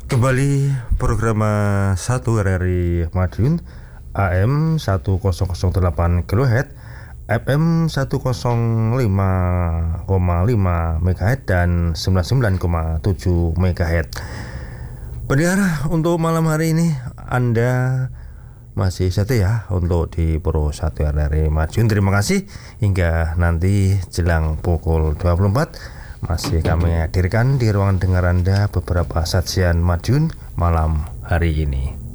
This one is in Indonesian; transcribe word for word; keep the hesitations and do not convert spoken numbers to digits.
Kembali program satu R R I Madiun A M seratus delapan kilohertz, F M seratus lima koma lima megahertz dan sembilan puluh sembilan koma tujuh megahertz. Pendengar, untuk malam hari ini Anda masih setia untuk di Pro satu R R I Madiun. Terima kasih. Hingga nanti jelang pukul dua puluh empat masih kami hadirkan di ruangan dengar Anda beberapa sajian Madiun malam hari ini.